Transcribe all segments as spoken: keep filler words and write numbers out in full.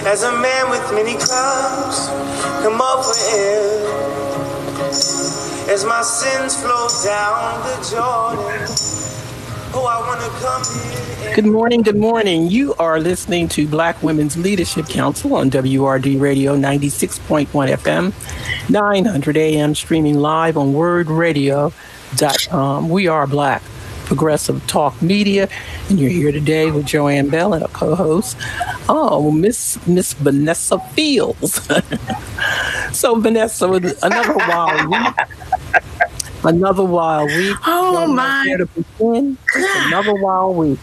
As a man with many clouds come up for air, as my sins flow down the Jordan. Oh, I want to come here. Good morning, good morning. You are listening to Black Women's Leadership Council on W R D Radio ninety-six point one F M, nine hundred A M, streaming live on word radio dot com. We are Black Progressive Talk Media, and you're here today with Joanne Bell and a co-host, oh, Miss Miss Vanessa Fields. So, Vanessa, another wild week. Another wild week. Oh, my God. Another wild week.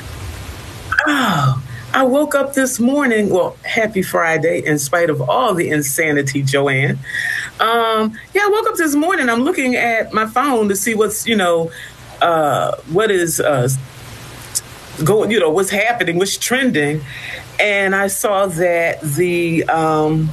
Oh, I woke up this morning. Well, happy Friday, in spite of all the insanity, Joanne. Um, yeah, I woke up this morning. I'm looking at my phone to see what's, you know, uh, what is uh, going, you know, what's happening, what's trending. And I saw that the... Um,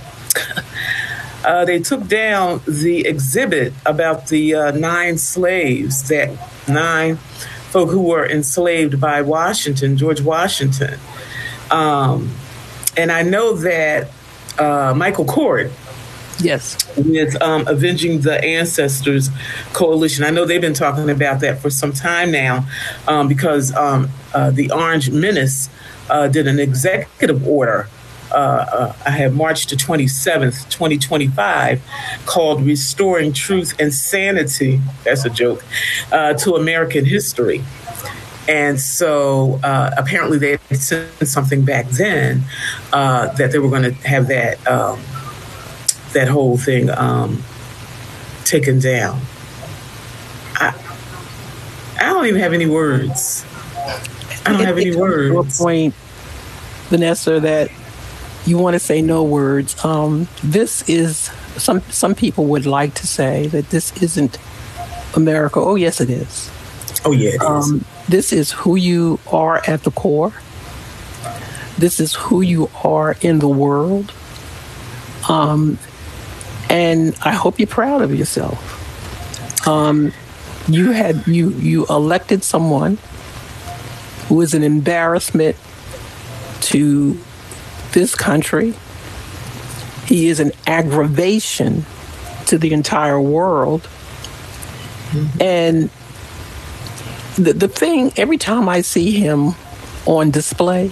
Uh, they took down the exhibit about the uh, nine slaves, that nine folk who were enslaved by Washington, George Washington. Um, and I know that uh, Michael Kort, yes, with um, Avenging the Ancestors Coalition, I know they've been talking about that for some time now, um, because um, uh, the Orange Menace uh, did an executive order. Uh, uh, I have March the twenty-seventh, twenty twenty-five, called Restoring Truth and Sanity, that's a joke, uh, to American History. And so uh, apparently they had sent something back then uh, that they were going to have that um, that whole thing um, taken down. I, I don't even have any words. I don't have any words. To a point, Vanessa, that you want to say no words. Um, this is, some some people would like to say that this isn't America. Oh, yes, it is. Oh, yeah, it um, is. This is who you are at the core. This is who you are in the world. Um, and I hope you're proud of yourself. Um, you had you you elected someone who is an embarrassment to this country. He is an aggravation to the entire world. Mm-hmm. And the the thing, every time I see him on display,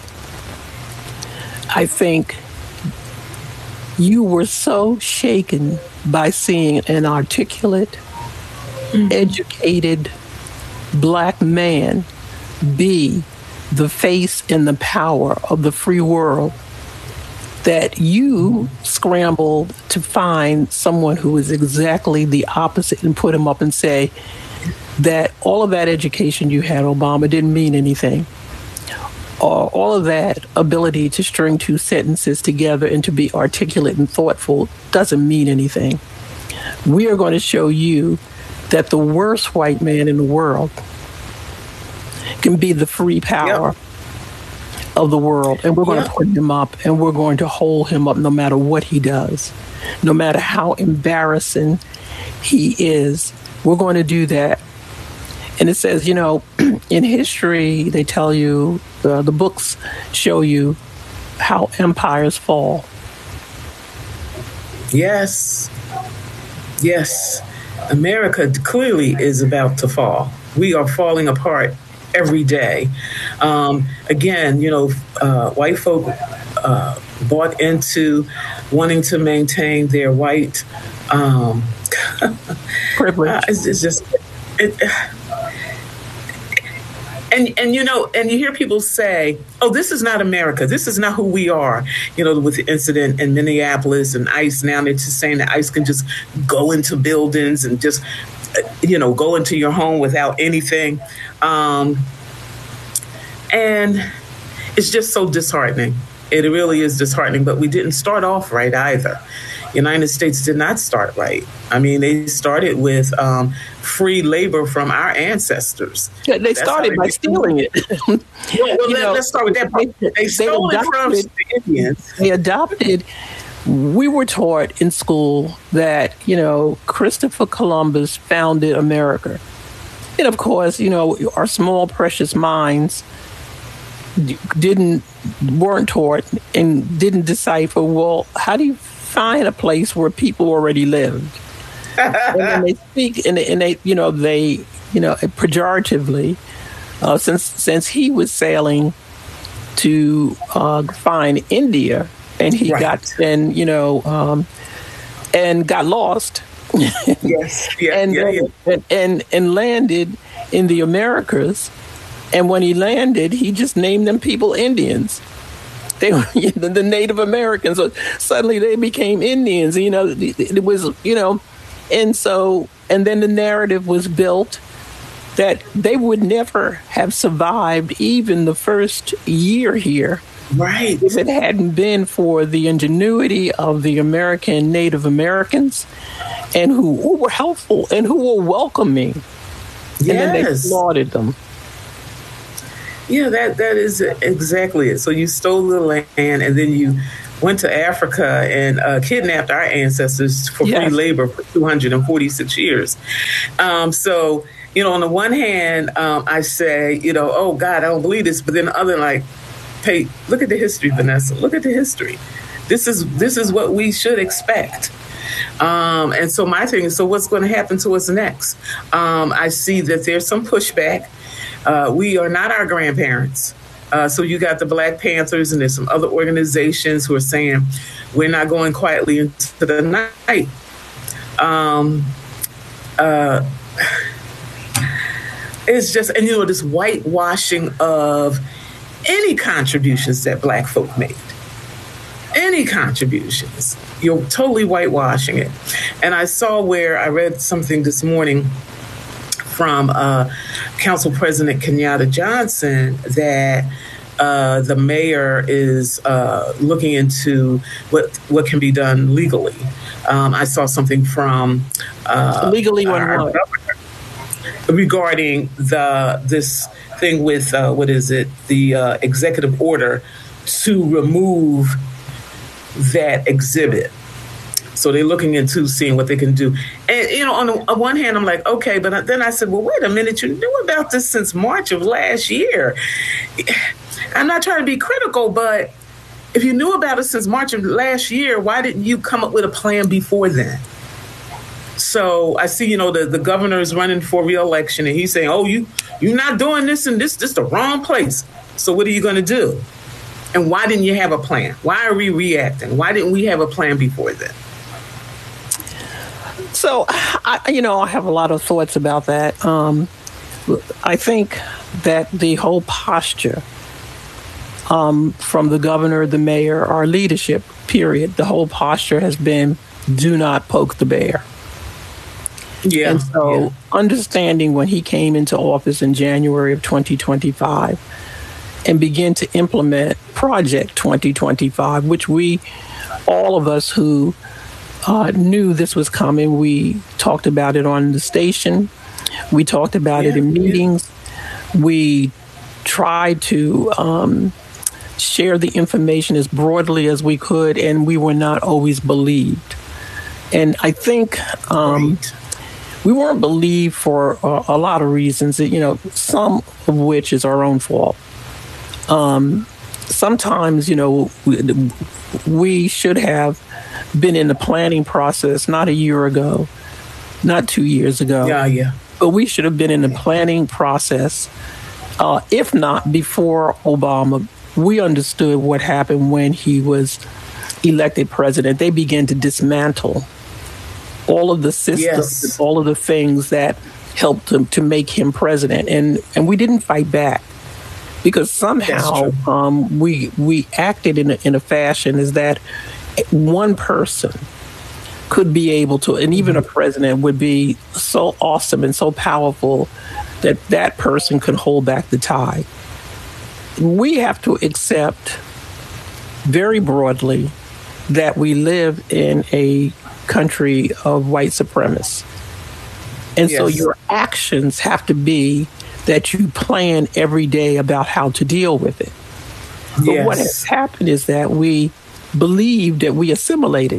I think you were so shaken by seeing an articulate, mm-hmm. educated Black man be the face and the power of the free world, that you scrambled to find someone who is exactly the opposite and put him up and say that all of that education you had, Obama, didn't mean anything. Or all of that ability to string two sentences together and to be articulate and thoughtful doesn't mean anything. We are going to show you that the worst white man in the world can be the free power yep. of the world, and we're going yeah. to put him up, and we're going to hold him up no matter what he does, no matter how embarrassing he is. We're going to do that. And it says, you know, in history, they tell you, uh, the books show you how empires fall. Yes. Yes. America clearly is about to fall. We are falling apart every day. Um, again, you know, uh, white folk uh, bought into wanting to maintain their white um, privilege. Uh, it's, it's just, it, and and you know, and you hear people say, "Oh, this is not America. This is not who we are." You know, with the incident in Minneapolis and ICE. Now they're just saying that ICE can just go into buildings and just, you know, go into your home without anything. Um, and it's just so disheartening. It really is disheartening, but we didn't start off right either. United States did not start right. I mean, they started with um, free labor from our ancestors. Yeah, they That's started by stealing it. well, well, let, let's start with that part. They, they stole they adopted, it from the Indians. They adopted. We were taught in school that, you know, Christopher Columbus founded America. And of course, you know, our small, precious minds didn't weren't taught and didn't decipher, well, how do you find a place where people already lived? And then they speak, and they, and they, you know, they, you know, pejoratively, uh, since since he was sailing to uh, find India, and he right. got, and you know, um, and got lost. Yes, yeah, and, yeah, yeah. and and and landed in the Americas. And when he landed, he just named them people Indians. They were the Native Americans. So suddenly they became Indians. You know, it was, you know, and so, and then the narrative was built that they would never have survived even the first year here. Right. If it hadn't been for the ingenuity of the American Native Americans and who, who were helpful and who were welcoming. Yes. And then they slaughtered them. Yeah, that that is exactly it. So you stole the land, and then you went to Africa and uh, kidnapped our ancestors for yes. free labor for two hundred forty-six years. Um, so, you know, on the one hand, um, I say, you know, oh, God, I don't believe this. But then the other, like, hey, look at the history, Vanessa. Look at the history. This is this is what we should expect. Um, and so my thing is, so what's going to happen to us next? Um, I see that there's some pushback. Uh, we are not our grandparents. Uh, so you got the Black Panthers, and there's some other organizations who are saying we're not going quietly into the night. Um, uh, it's just, and you know, this whitewashing of any contributions that Black folk made. Any contributions. You're totally whitewashing it. And I saw where I read something this morning from uh, Council President Kenyatta Johnson that uh, the mayor is uh, looking into what what can be done legally. Um, I saw something from uh, legally our what? regarding the this thing with uh, what is it? The uh, executive order to remove that exhibit. So they're looking into seeing what they can do. And, you know, on the on one hand, I'm like, okay, but then I said, well, wait a minute, you knew about this since March of last year. I'm not trying to be critical, but if you knew about it since March of last year, why didn't you come up with a plan before then? So I see, you know, the, the governor is running for re-election, and he's saying, oh, you, you're not doing this and this, this is the wrong place. So what are you going to do? And why didn't you have a plan? Why are we reacting? Why didn't we have a plan before then? So, I, you know, I have a lot of thoughts about that. Um, I think that the whole posture um, from the governor, the mayor, our leadership, period, the whole posture has been, do not poke the bear. Yeah. And so yeah. understanding when he came into office in January of twenty twenty-five and began to implement Project twenty twenty-five, which we, all of us who uh, knew this was coming, we talked about it on the station. We talked about yeah, it in meetings. Yeah. We tried to um, share the information as broadly as we could, and we were not always believed. And I think um, right. we weren't believed for a, a lot of reasons, you know, some of which is our own fault. Um, sometimes, you know, we, we should have been in the planning process not a year ago, not two years ago. Yeah, yeah. But we should have been in the planning process, uh, if not before Obama. We understood what happened when he was elected president. They began to dismantle all of the systems, yes. all of the things that helped him to make him president. And, and we didn't fight back because somehow um, we we acted in a, in a fashion is that one person could be able to, and even a president would be so awesome and so powerful that that person could hold back the tide. We have to accept very broadly that we live in a country of white supremacists. And yes. so your actions have to be that you plan every day about how to deal with it. But yes. what has happened is that we believed that we assimilated.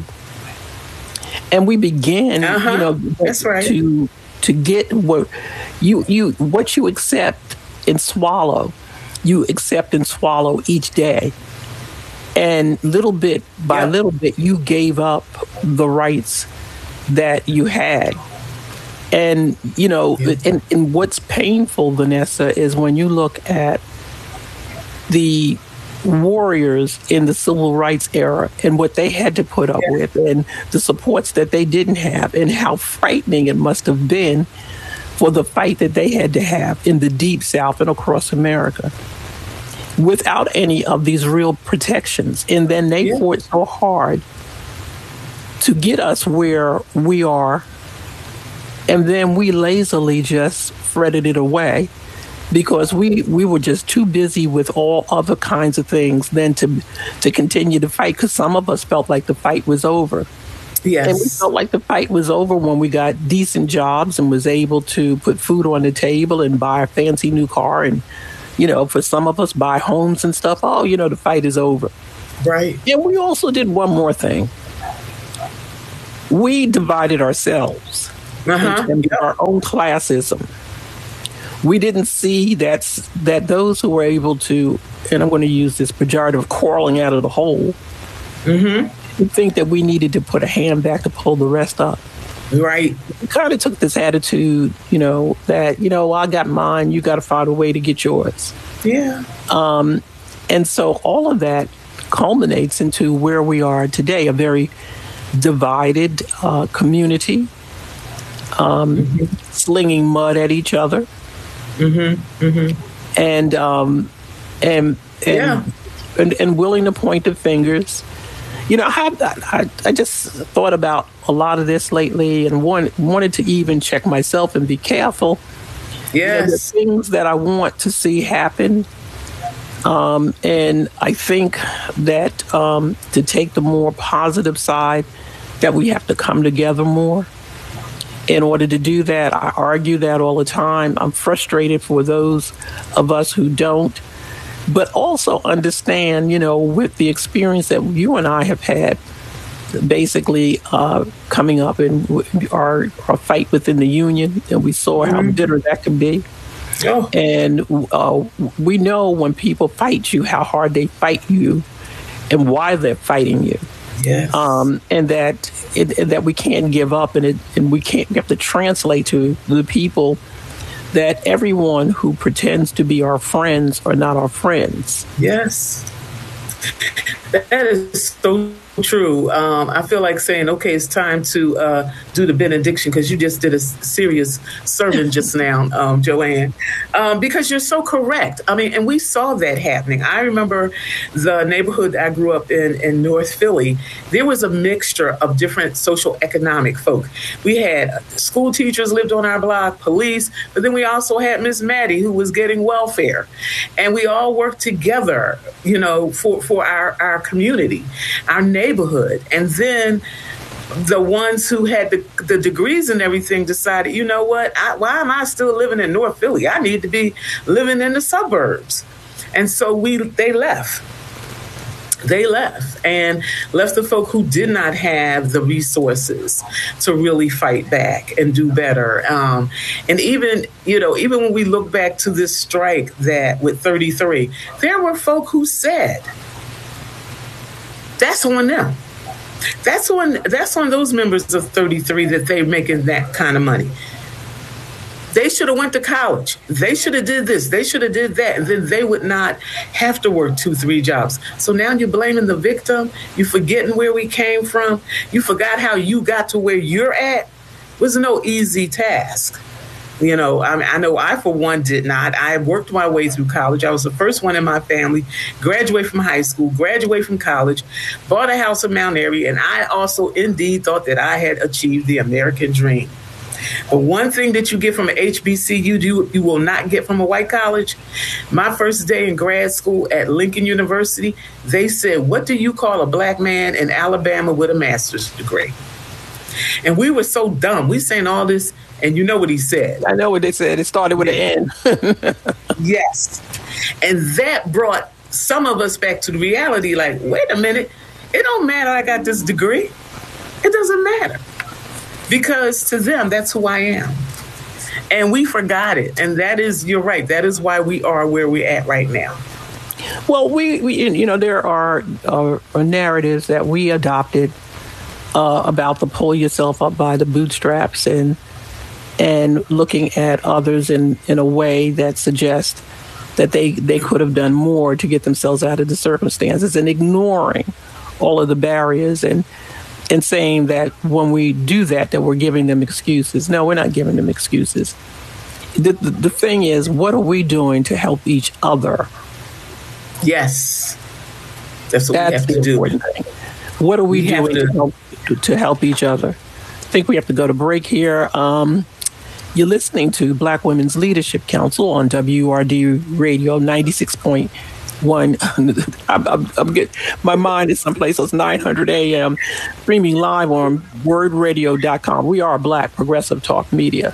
And we began, uh-huh. you know, That's right. to to get what you you what you accept and swallow you accept and swallow each day. And little bit by Yeah. little bit, you gave up the rights that you had. And, you know, Yeah. and, and what's painful, Vanessa, is when you look at the warriors in the civil rights era and what they had to put up Yeah. with and the supports that they didn't have and how frightening it must have been for the fight that they had to have in the Deep South and across America without any of these real protections. And then they Yeah. fought so hard to get us where we are. And then we lazily just fretted it away because we, we were just too busy with all other kinds of things than to to continue to fight, because some of us felt like the fight was over. Yes. And we felt like the fight was over when we got decent jobs and was able to put food on the table and buy a fancy new car and, you know, for some of us buy homes and stuff. Oh, you know, the fight is over. Right. And we also did one more thing. We divided ourselves Uh-huh. in terms of our own classism. We didn't see that that those who were able to, and I'm going to use this pejorative, crawling out of the hole, Mm-hmm. we think that we needed to put a hand back to pull the rest up. Right. We kind of took this attitude, you know, that, you know, I got mine, you got to find a way to get yours. Yeah. And so all of that culminates into where we are today, a very divided uh, community, um, Mm-hmm. slinging mud at each other. Mm-hmm. Mm-hmm. And um, and and, Yeah. and and willing to point the fingers. You know, I, have, I I just thought about a lot of this lately, and want, wanted to even check myself and be careful. You know, the Yes. things that I want to see happen, um, and I think that um, to take the more positive side, that we have to come together more. In order to do that, I argue that all the time. I'm frustrated for those of us who don't, but also understand, you know, with the experience that you and I have had, basically uh, coming up in our, our fight within the union, and we saw how bitter that can be. Oh. And uh, we know when people fight you, how hard they fight you and why they're fighting you. Yes. Um, and that it, that we can't give up, and it, and we can't. We have to translate to the people that everyone who pretends to be our friends are not our friends. Yes. That is so true. Um, I feel like saying, okay, it's time to uh, do the benediction, because you just did a s- serious sermon just now, um, Joanne, um, because you're so correct. I mean, and we saw that happening. I remember the neighborhood I grew up in, in North Philly. There was a mixture of different social economic folk. We had school teachers lived on our block, police, but then we also had Miss Maddie, who was getting welfare. And we all worked together, you know, for, for our, our community, our neighborhood. And then the ones who had the, the degrees and everything decided, you know what, I, why am I still living in North Philly? I need to be living in the suburbs. And so we they left. They left and left the folk who did not have the resources to really fight back and do better. Um, and even, you know, even when we look back to this strike that with thirty-three, there were folk who said, that's on them. That's on that's on those members of thirty-three that they're making that kind of money. They should have went to college. They should have did this. They should have did that. And then they would not have to work two, three jobs. So now you're blaming the victim. You're forgetting where we came from. You forgot how you got to where you're at. It was no easy task. You know, I mean, I know I, for one, did not. I worked my way through college. I was the first one in my family, graduate from high school, graduate from college, bought a house in Mount Airy, and I also indeed thought that I had achieved the American dream. But one thing that you get from an H B C U, you, you will not get from a white college. My first day in grad school at Lincoln University, they said, what do you call a black man in Alabama with a master's degree? And we were so dumb. We saying all this, and you know what he said. I know what they said. It started with an N. Yes. And that brought some of us back to the reality, like, wait a minute, it don't matter I got this degree. It doesn't matter. Because to them, that's who I am. and we forgot it. And that is, you're right, that is why we are where we're at right now. Well, we, we you know, there are uh, narratives that we adopted uh, about the pull yourself up by the bootstraps and and looking at others in, in a way that suggests that they, they could have done more to get themselves out of the circumstances, and ignoring all of the barriers and and saying that when we do that, that we're giving them excuses. No, we're not giving them excuses. The, the, the thing is, what are we doing to help each other? Yes. That's what That's we have to do. Thing. What are we, we doing to, to, help, to, to help each other? I think we have to go to break here. Um, you're listening to Black Women's Leadership Council on W R D Radio ninety-six point one. I'm, I'm, I'm get, my mind is someplace else. nine hundred A M, streaming live on word radio dot com. We are Black Progressive Talk Media.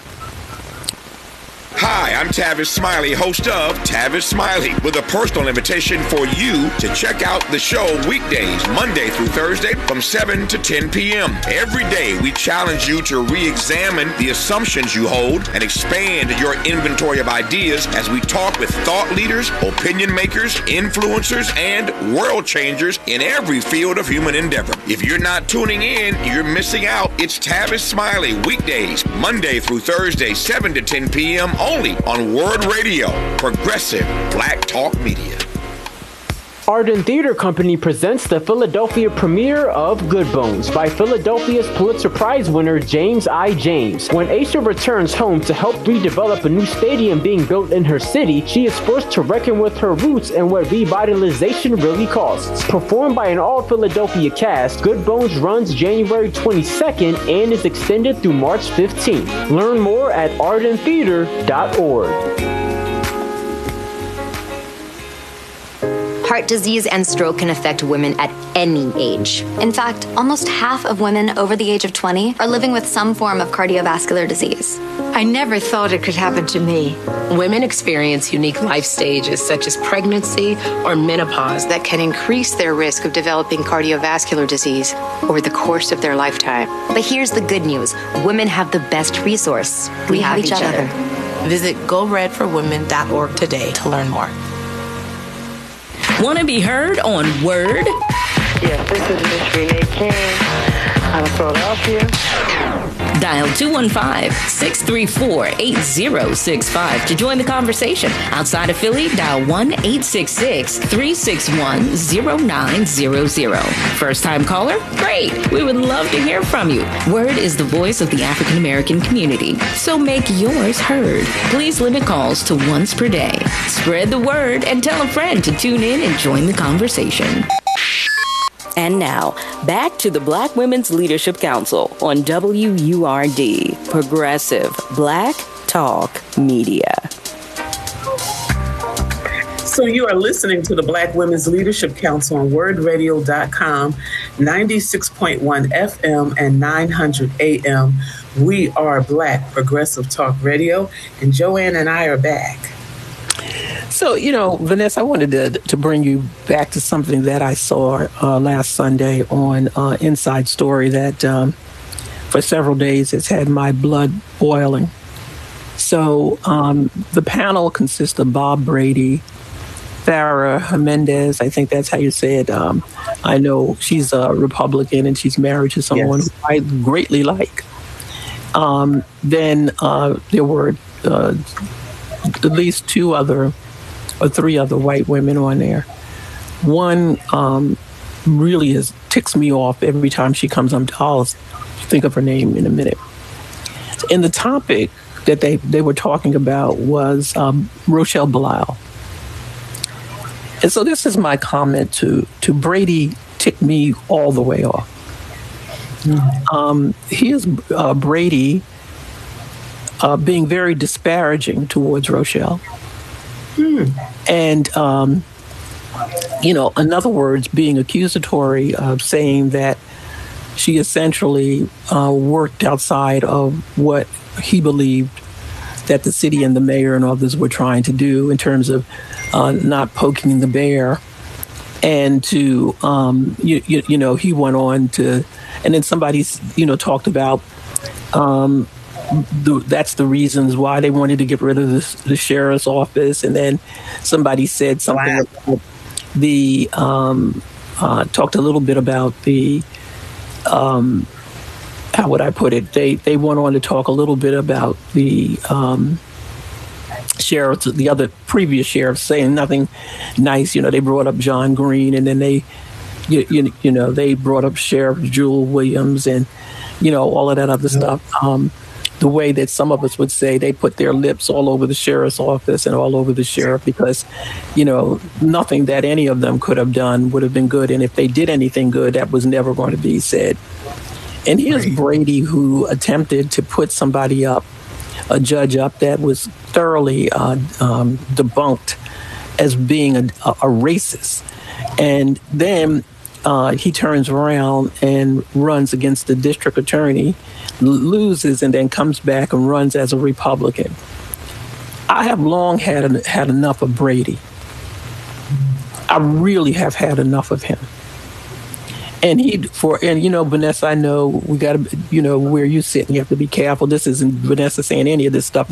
Hi, I'm Tavis Smiley, host of Tavis Smiley, with a personal invitation for you to check out the show weekdays, Monday through Thursday from seven to ten p.m. Every day, we challenge you to re-examine the assumptions you hold and expand your inventory of ideas as we talk with thought leaders, opinion makers, influencers, and world changers in every field of human endeavor. If you're not tuning in, you're missing out. It's Tavis Smiley, weekdays, Monday through Thursday, seven to ten p.m. only on Word Radio, Progressive Black Talk Media. Arden Theater Company presents the Philadelphia premiere of Good Bones by Philadelphia's Pulitzer Prize winner James I. James. When Aisha returns home to help redevelop a new stadium being built in her city, she is forced to reckon with her roots and what revitalization really costs. Performed by an all-Philadelphia cast, Good Bones runs January twenty-second and is extended through March fifteenth. Learn more at arden theater dot org. Heart disease and stroke can affect women at any age. In fact, almost half of women over the age of twenty are living with some form of cardiovascular disease. I never thought it could happen to me. Women experience unique life stages such as pregnancy or menopause that can increase their risk of developing cardiovascular disease over the course of their lifetime. But here's the good news. Women have the best resource. We, we have, have each, each other. other. Visit go red for women dot org today to learn more. Want to be heard on Word? Yes, this is Miss Renee King out of Philadelphia. Dial two one five, six three four, eight zero six five to join the conversation. Outside of Philly, dial one eight six six, three six one, zero nine zero zero. First-time caller? Great. We would love to hear from you. Word is the voice of the African American community, so make yours heard. Please limit calls to once per day. Spread the word and tell a friend to tune in and join the conversation. And now, back to the Black Women's Leadership Council on W U R D, Progressive Black Talk Media. So you are listening to the Black Women's Leadership Council on word radio dot com, ninety-six point one F M and nine hundred A M. We are Black Progressive Talk Radio, and Joanne and I are back. So, you know, Vanessa, I wanted to to bring you back to something that I saw uh, last Sunday on uh, Inside Story that um, for several days has had my blood boiling. So um, the panel consists of Bob Brady, Farrah Mendez, I think that's how you say it. Um, I know she's a Republican and she's married to someone yes. who I greatly like. Um, then uh, there were uh, at least two other or three other white women on there. One um, really is ticks me off every time she comes on. I'll think of her name in a minute. And the topic that they, they were talking about was um, Rochelle Belial. And so this is my comment to, to Brady ticked me all the way off. Mm-hmm. Um, here's uh, Brady uh, being very disparaging towards Rochelle. Hmm. And, um, you know, in other words, being accusatory of saying that she essentially uh, worked outside of what he believed that the city and the mayor and others were trying to do in terms of uh, not poking the bear. And to, um, you, you, you know, he went on to, and then somebody, you know, talked about um, the, that's the reasons why they wanted to get rid of the, the sheriff's office. And then somebody said something wow. about the, um, uh, talked a little bit about the, um, how would I put it? They they went on to talk a little bit about the um, sheriffs, the other previous sheriffs, saying nothing nice. You know, they brought up John Green, and then they, you, you, you know, they brought up Sheriff Jewel Williams, and you know, all of that other yeah. stuff. Um, the way that some of us would say, they put their lips all over the sheriff's office and all over the sheriff, because, you know, nothing that any of them could have done would have been good, and if they did anything good, that was never going to be said. And here's right. Brady, who attempted to put somebody up, a judge up, that was thoroughly uh, um, debunked as being a, a racist. And then uh, he turns around and runs against the district attorney, loses, and then comes back and runs as a Republican. I have long had had enough of Brady. I really have had enough of him. And he for and you know, Vanessa, I know we got to, you know, where you sit, and you have to be careful. This isn't Vanessa saying any of this stuff.